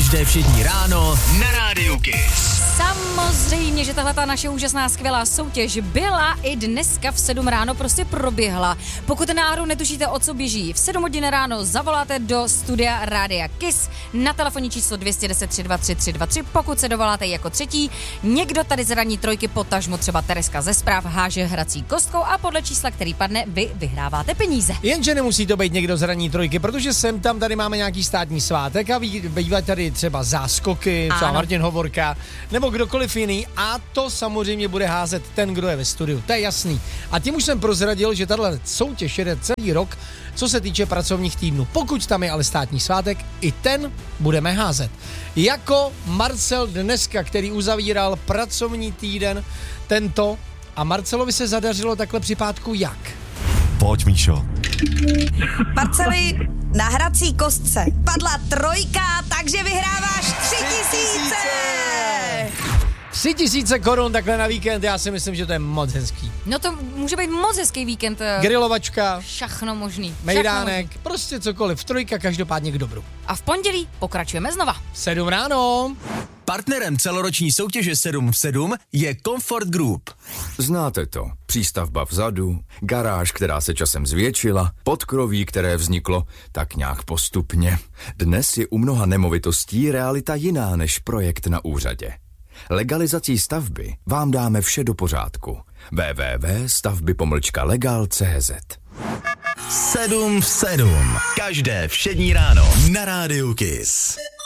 Každé všední ráno na Rádiu Kiss. Samozřejmě, že tahle naše úžasná skvělá soutěž byla i dneska v 7 ráno, prostě proběhla. Pokud náhodou netušíte, o co běží, v 7 hodin ráno zavoláte do studia Rádia Kiss na telefonní číslo 210 323 323. Pokud se dovoláte jako třetí, někdo tady z ranní trojky, potažmo třeba Tereska ze zpráv, háže hrací kostkou a podle čísla, který padne, vy vyhráváte peníze. Jenže nemusí to být někdo z ranní trojky, protože sem tam tady máme nějaký státní svátek a bývají tady třeba záskoky, třeba Martin Hovorka, nebo kdokoliv jiný, a to samozřejmě bude házet ten, kdo je ve studiu, to je jasný. A tím už jsem prozradil, že tahle soutěž jede celý rok, co se týče pracovních týdnů. Pokud tam je ale státní svátek, i ten budeme házet. Jako Marcel dneska, který uzavíral pracovní týden tento, a Marcelovi se zadařilo takhle při pátku jak? Pojď, Míšo. Marceli, na hrací kostce padla 3, takže vyhráváš 3000! 3000 korun takhle na víkend, já si myslím, že to je moc hezký. No to může být moc hezký víkend. Grilovačka, Všechno možný. mejdánek, prostě cokoliv, 3 každopádně k dobru. A v pondělí pokračujeme znova. 7 ráno. Partnerem celoroční soutěže 7 v 7 je Comfort Group. Znáte to. Přístavba vzadu, garáž, která se časem zvětšila, podkroví, které vzniklo tak nějak postupně. Dnes je u mnoha nemovitostí realita jiná než projekt na úřadě. Legalizací stavby vám dáme vše do pořádku. www.stavby-legal.cz 7 v 7. Každé všední ráno na Rádiu Kiss.